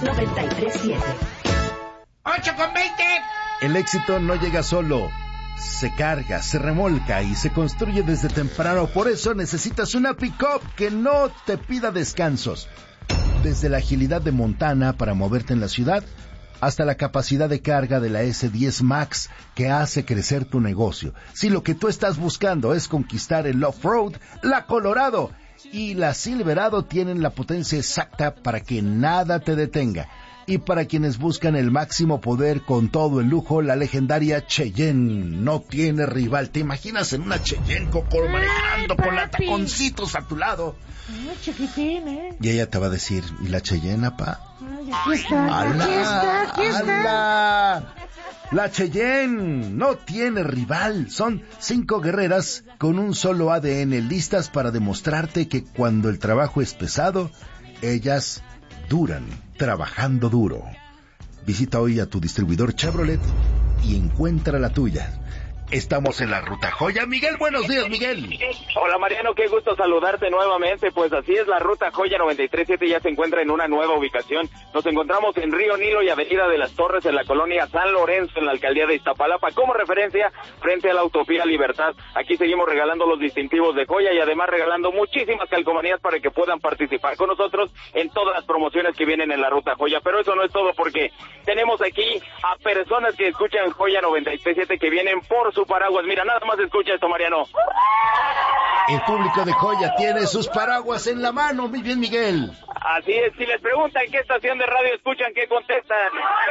93.7. 8:20. El éxito no llega solo. Se carga, se remolca y se construye desde temprano. Por eso necesitas una pick-up que no te pida descansos. Desde la agilidad de Montana para moverte en la ciudad, hasta la capacidad de carga de la S10 Max que hace crecer tu negocio. Si lo que tú estás buscando es conquistar el off-road, la Colorado y la Silverado tienen la potencia exacta para que nada te detenga. Y para quienes buscan el máximo poder con todo el lujo, la legendaria Cheyenne no tiene rival. ¿Te imaginas en una Cheyenne, Coco, manejando con la taconcitos a tu lado? Chiquitín, Y ella te va a decir, ¿y la Cheyenne, pa? Ay, aquí está, aquí está. La Cheyenne no tiene rival. Son 5 guerreras con un solo ADN, listas para demostrarte que cuando el trabajo es pesado, ellas duran trabajando duro. Visita hoy a tu distribuidor Chevrolet y encuentra la tuya. Estamos en la Ruta Joya. Miguel, buenos días, Miguel. Hola, Mariano, qué gusto saludarte nuevamente. Pues así es, la Ruta Joya 93.7 ya se encuentra en una nueva ubicación. Nos encontramos en Río Nilo y Avenida de las Torres, en la colonia San Lorenzo, en la alcaldía de Iztapalapa, como referencia frente a la Utopía Libertad. Aquí seguimos regalando los distintivos de Joya y además regalando muchísimas calcomanías para que puedan participar con nosotros en todas las promociones que vienen en la Ruta Joya. Pero eso no es todo, porque tenemos aquí a personas que escuchan Joya 93.7 que vienen por su paraguas. Mira, nada más escucha esto, Mariano. El público de Joya tiene sus paraguas en la mano. Muy bien, Miguel. Así es, si les preguntan qué estación de radio escuchan, ¿qué contestan?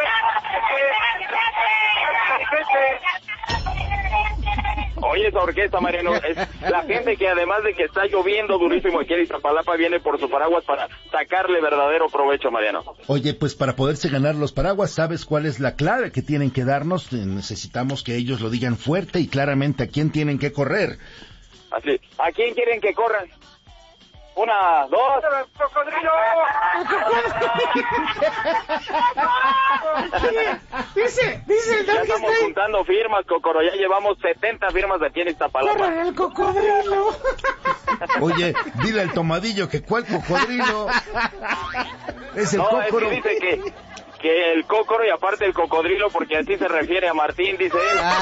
Oye, esa orquesta, Mariano, es la gente que además de que está lloviendo durísimo aquí en Iztapalapa, viene por su paraguas para sacarle verdadero provecho, Mariano. Oye, pues para poderse ganar los paraguas, ¿sabes cuál es la clave que tienen que darnos? Necesitamos que ellos lo digan fuerte y claramente a quién tienen que correr. Así, ¿a quién quieren que corran? 1, 2... ¡Cocodrilo! Dice el ya Don que estamos está juntando firmas, Cocoro, ya llevamos 70 firmas aquí en Iztapalapa. corran el cocodrilo. Oye, dile al tomadillo que cuál cocodrilo. Es el no, cócoro. es que dice que el cócoro y aparte el cocodrilo, porque así se refiere a Martín, dice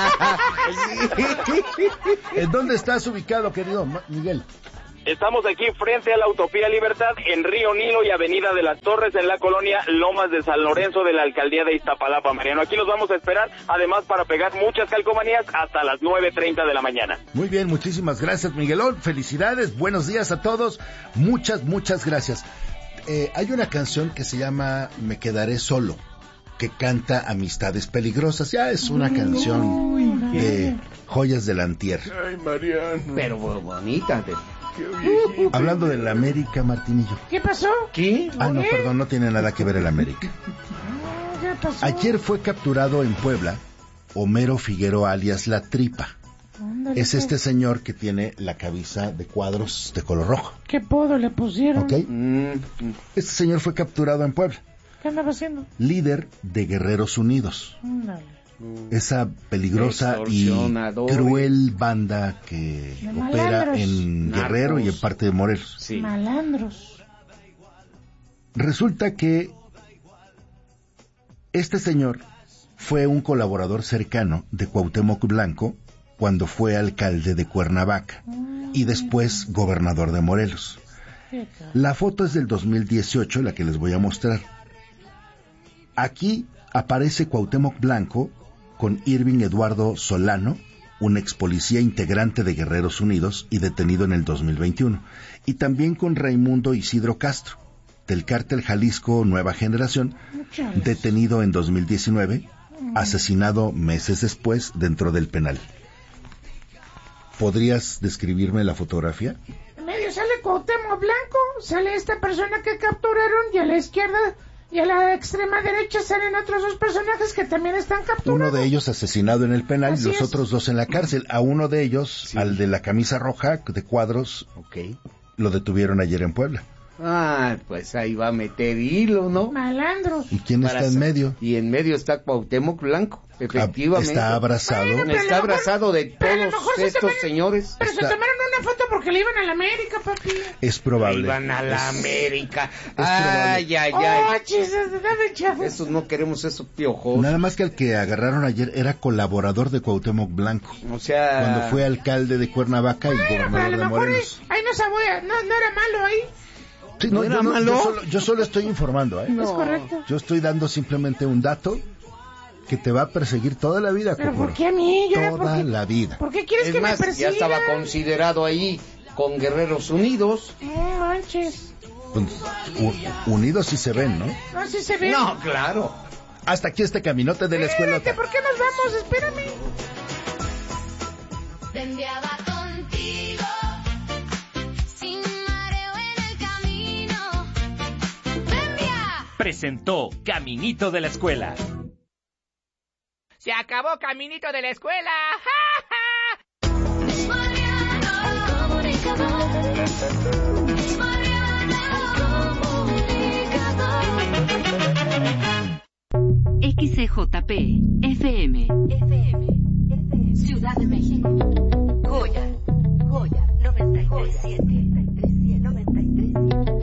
él. ¿En dónde estás ubicado, querido Miguel? Estamos aquí frente a la Utopía Libertad, en Río Nilo y Avenida de las Torres, en la colonia Lomas de San Lorenzo de la alcaldía de Iztapalapa, Mariano. Aquí nos vamos a esperar, además, para pegar muchas calcomanías hasta las 9:30 de la mañana. Muy bien, muchísimas gracias, Miguelón. Felicidades, buenos días a todos. Muchas gracias. Hay una canción que se llama Me Quedaré Solo, que canta Amistades Peligrosas. Ya es una canción de Joyas del Antier. Ay, Mariano. Pero bonita. Hablando del América, Martinillo. ¿Qué pasó? ¿Qué? No, perdón, no tiene nada que ver el América. ¿Qué pasó? Ayer fue capturado en Puebla Homero Figueroa, alias La Tripa. Ándale, Es este señor que tiene la camisa de cuadros de color rojo. ¿Qué podo le pusieron? ¿Ok? Este señor fue capturado en Puebla. ¿Qué andaba haciendo? Líder de Guerreros Unidos. Ándale. Esa peligrosa y cruel banda que De opera malandros. en Guerrero y en parte de Morelos. Sí. Malandros. Resulta que este señor fue un colaborador cercano de Cuauhtémoc Blanco cuando fue alcalde de Cuernavaca y después gobernador de Morelos. La foto es del 2018, la que les voy a mostrar. Aquí aparece Cuauhtémoc Blanco con Irving Eduardo Solano, un ex policía integrante de Guerreros Unidos y detenido en el 2021, y también con Raimundo Isidro Castro, del cártel Jalisco Nueva Generación, detenido en 2019, asesinado meses después dentro del penal. ¿Podrías describirme la fotografía? En medio sale Cuauhtémoc Blanco, sale esta persona que capturaron y a la izquierda y a la extrema derecha salen otros dos personajes que también están capturados. Uno de ellos asesinado en el penal Así y los es. otros dos en la cárcel. A uno de ellos, Sí. al de la camisa roja de cuadros, Ok. lo detuvieron ayer en Puebla. Ah, pues ahí va a meter hilo, ¿no? Malandros. ¿Y quién Para está en sa- medio? Y en medio está Cuauhtémoc Blanco, efectivamente. Está abrazado. Bueno, pero Está abrazado de pero a lo todos mejor se estos tomaron- señores. Pero Está- se tomaron una foto porque le iban a la América, papi. Es probable. Iban a la América. probable. Ay. Oh, chisas, dame chavo. Esos no queremos esos piojos. Nada más que el que agarraron ayer era colaborador de Cuauhtémoc Blanco. O sea... Cuando fue alcalde de Cuernavaca y Pero a gobernador lo de mejor Morelos. ahí no sabía, no era malo ahí. Sí, ¿No era malo? Yo solo estoy informando, ¿eh? Es correcto. Yo estoy dando simplemente un dato que te va a perseguir toda la vida, Pero Cocoro. ¿por qué a mí? Yo Toda la vida. ¿Por qué quieres Es que más, me persiga? ya estaba considerado ahí con Guerreros Unidos. No manches. Pues, unidos sí se ven, ¿no? No, sí se ve. No, claro. Hasta aquí este caminote de la escuela. Espérate, ¿por qué nos vamos? Espérame. Enviaba contigo, sin mareo en el camino. ¡Envía! Presentó Caminito de la Escuela. Se acabó Caminito de la Escuela. Mariano, comunicador. Mariano, comunicador. XCJP, FM, Ciudad de México. Joya, 97, 93.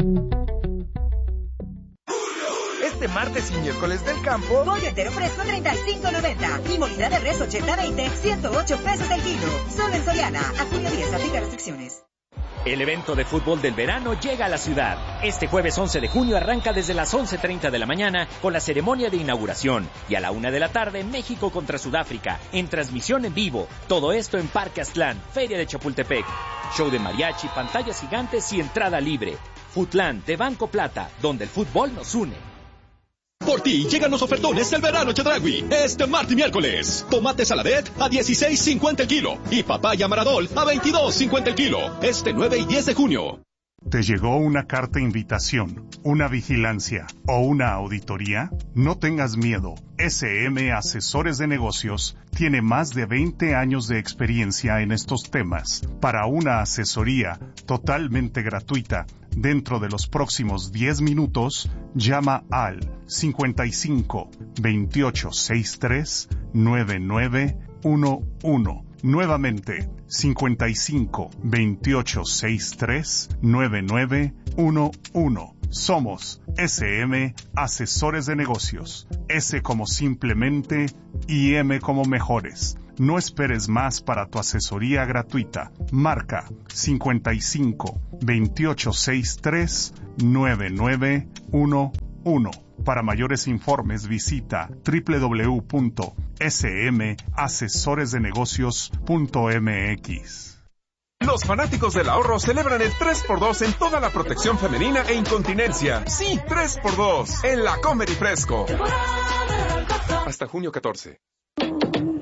Este martes y miércoles del campo, pollo entero fresco 35.90 y molida de res 80-20, 108 pesos el kilo. Solo en Soriana. A junio 10, aplica restricciones. El evento de fútbol del verano llega a la ciudad. Este jueves 11 de junio arranca desde las 11:30 de la mañana con la ceremonia de inauguración. Y a la 1 de la tarde, México contra Sudáfrica, en transmisión en vivo. Todo esto en Parque Aztlán, Feria de Chapultepec. Show de mariachi, pantallas gigantes y entrada libre. Futlán de Banco Plata, donde el fútbol nos une. Por ti llegan los ofertones del verano Chedraui. Este martes y miércoles. Tomate saladet a 16.50 el kilo. Y papaya maradol a 22.50 el kilo. Este 9 y 10 de junio. ¿Te llegó una carta invitación, una vigilancia o una auditoría? No tengas miedo. SM Asesores de Negocios tiene más de 20 años de experiencia en estos temas. Para una asesoría totalmente gratuita, dentro de los próximos 10 minutos, llama al 55 28 63 9911. Nuevamente, 55 28 63 9911. Somos SM Asesores de Negocios. S como simplemente y M como mejores. No esperes más para tu asesoría gratuita. Marca 55 28 63 9911. Para mayores informes visita www.smasesoresdenegocios.mx. los fanáticos del ahorro celebran el 3x2 en toda la protección femenina e incontinencia. Sí, 3x2 en la Comer y Fresco. Hasta junio 14.